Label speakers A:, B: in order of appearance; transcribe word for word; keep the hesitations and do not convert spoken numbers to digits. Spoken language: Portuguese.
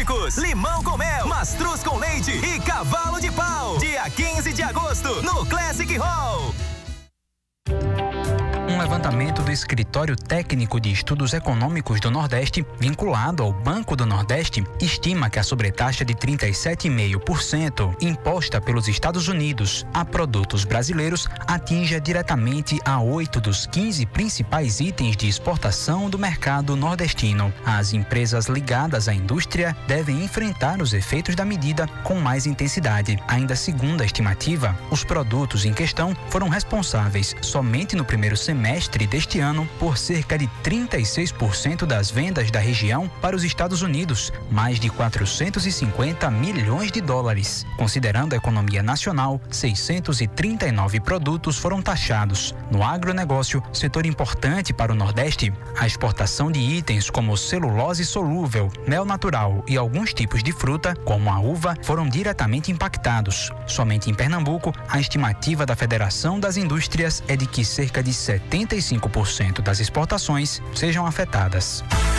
A: econômicos. Limão com mel, mastruz com leite e cavalo de pau. Dia quinze de agosto, no Classic Hall.
B: Um levantamento do Escritório Técnico de Estudos Econômicos do Nordeste, vinculado ao Banco do Nordeste, estima que a sobretaxa de trinta e sete vírgula cinco por cento imposta pelos Estados Unidos a produtos brasileiros atinja diretamente a oito dos quinze principais itens de exportação do mercado nordestino. As empresas ligadas à indústria devem enfrentar os efeitos da medida com mais intensidade. Ainda segundo a estimativa, os produtos em questão foram responsáveis somente no primeiro semestre deste ano por cerca de trinta e seis por cento das vendas da região para os Estados Unidos, mais de quatrocentos e cinquenta milhões de dólares. Considerando a economia nacional, seiscentos e trinta e nove produtos foram taxados. No agronegócio, setor importante para o Nordeste, a exportação de itens como celulose solúvel, mel natural e alguns tipos de fruta, como a uva, foram diretamente impactados. Somente em Pernambuco, a estimativa da Federação das Indústrias é de que cerca de setenta e cinco por cento das exportações sejam afetadas.